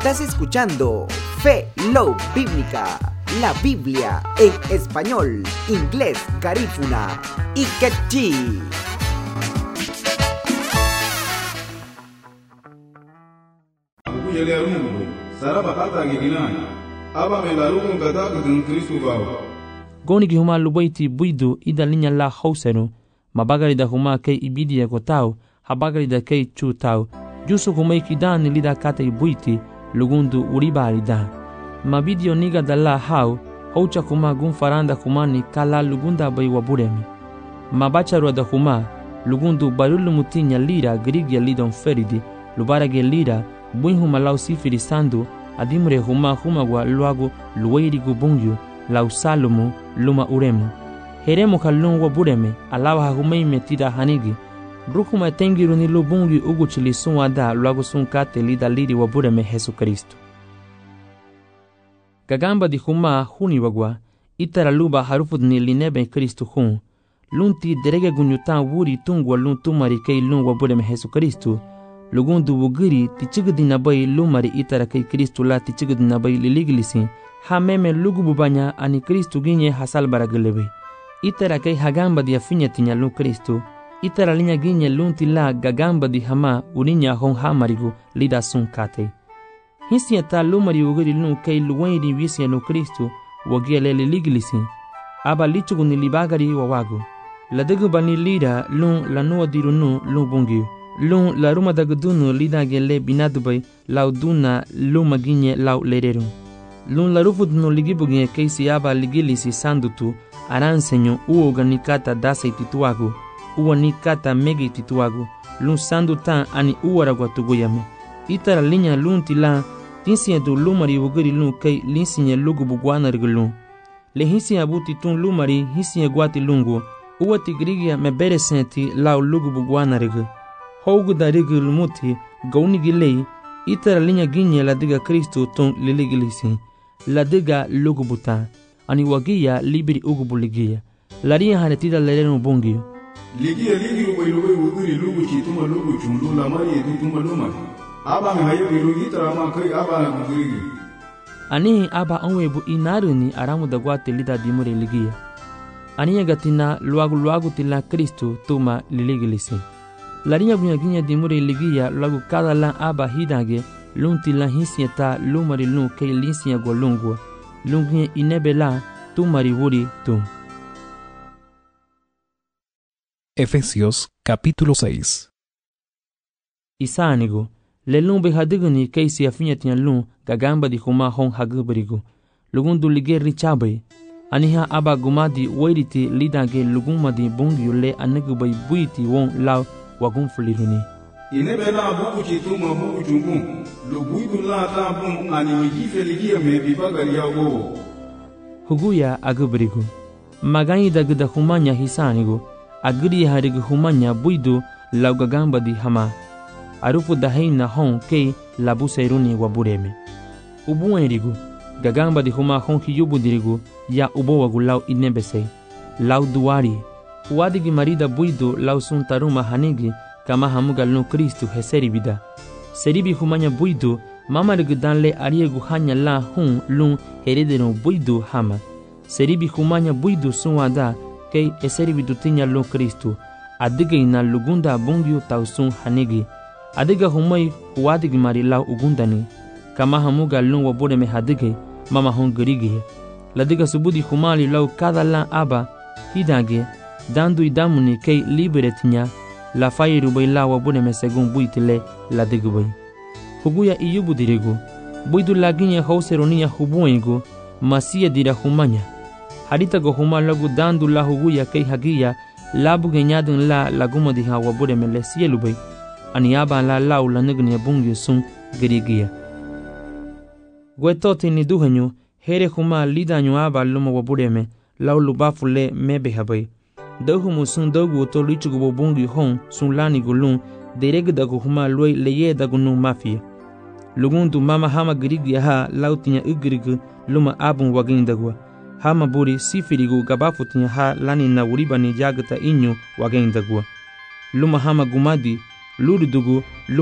Estás escuchando Fe Love Bíblica, la Biblia en español, inglés, garífuna y quechí. Goni ki huma lubaiti buidu ida linya la hausero, mabagari da huma kei ibidia kotau, habagari da kei chutau, jusu humai ki dani lida kata ibuiti, lugundu uribari da. Mabidio niga da la hau, haucha huma gun faranda humani kala lugunda bai waburemi. Mabacharua da huma, lugundu barulu mutinya lira grigia lidon feridi, lubarage lira, buin huma lau sifiri sandu, adimre huma wa luagu luwairi gubungyu, lau salomu luma uremu. Heremu kalun wabureme, alawa humei metida hanigi, Rukuma tengiru ni lubungi uguchili sunwada luagu sunkate lida liri wabureme Jesu Kristo. Gagamba di huma huni wagwa, itara luba harufud ni linebe Kristo hun. Lunti derege gunyutan wuri tungwa lun tumari kei lun wabureme Jesu Kristo. Lugundu wugiri tichigudi nabai lumari itara kei Kristo la tichigudi nabai liligilisi. Ha meme lugububanya ani Kristo ginye hasal baragelebe. Itara kei hagamba di afinya tinya lun Kristo. Itara linya ginye lunti la gagamba di hama uninya hon hamarigu lida sunkate. Hisia ta lumari wugiri lun kei luwairi wisia no Kristo wagia lele ligilisi. Aba lichugu ni libagari wawagu. Ladegu bani lida lun lanua dirunu lun bungiu. Lun la ruma dagudunu lida gele binadubai lau duna luma ginye lau lereru. Lun la rufudunu ligibuginye keisi aba ligilisi sandutu aransenyo uo ganikata dasa itituagu. Uwa nikata megi tituagu, lun sandu tan ani uwaragwa tuguyame. Itara linya lun tila, tinsiye du lumari wugiri lun kei linsiye lugu bugwana rigulun. Le hinsiye abuti tun lumari hinsiye guati lungu, uwa tigrigia mebere senti lau lugu bugwana rigu. Hougu da rigu lumuti, gauni gilei, itara linya ginye la diga Kristo tun liligilisi. La diga lugu buta, ani wagia libiri ugu buligia. Laria hanetida lerenu bungiu. Ligia ligi rubai wugiri lugu chituma lugu chundu la mari edutuma lumari. Aba hayo irugi tarama kai aba wugiri. Ani aba onwebu inaruni aramu da guate lida dimure ligia. Ani gatina luagu tila Kristo tuma liligilisi. Laria bunyaginya dimure ligia luagu kada la aba hidage lunti la hinsieta lumari lun kei linsiya golungu. Lunginya inebela tumari wuri tum. Efesios capítulo 6. Isanigo, lelun be hadiguni keisi afinya lun gagamba di huma hon haguberigo. Lugundu lige richabe. Aniha aba gumadi wairiti lidage lugumadi bungi le anegubai buiti won lau wagun fuliruni. Inebela buku chituma buku chungu. Luguidu la tabun ani wijife ligia mebibagari yago. Huguya aguberigo. Magani dagda humanya hisanigo. Agri harigu humanya buidu lau gagamba di hama. Arufu daheina hon kei labu seiruni wabureme. Ubuenrigu, gagamba di huma hon hiyubu dirigu ya ubowagu lau inebesei. Lau duari, uadigi marida buidu lau suntaruma hanigi kama hamuga lun Kristu heseribida. Seribi humanya buidu mamarigu danle ariegu hanya la hun lun heredero buidu hama. Seribi humanya buidu sunwada kei eseri bidutinya lun Kristo, adiga ina lugunda bungiu tausun hanigi, adiga humai huadigi marilau ugundani, kama hamuga lun wabureme hadige, mama hongirigi, ladiga subudi humali lau kada lan aba, hidage, dandu idamuni kei liberetinya, la fairu bai lau wabureme segun buitile ladigu. Huguya iyubu dirigu, buidu laginya hauseroniya hubuengu, masia dira humanya. Harita go huma lagu dandu la huguya kei hagia labu genyadun la laguma di hawa bude mele sielubay ani aba la lau la nagni bungi sun gerigia. Gwetoti ni duhanyu here huma lidanyu aba luma wabureme lau lubafule mebe habay. Dahumu sun dogu to lichugu bungi hon sun lani gulun dereg dagu huma loy leye dagu nu mafia. Lugundu mama hama gerigia ha lau tinya ugrigu luma abun wagin dagwa. Hama buri sifirigu gabafutinya ha lani na uribani jagata inyo wagenda gua. Luma hama gumadi, luridugu,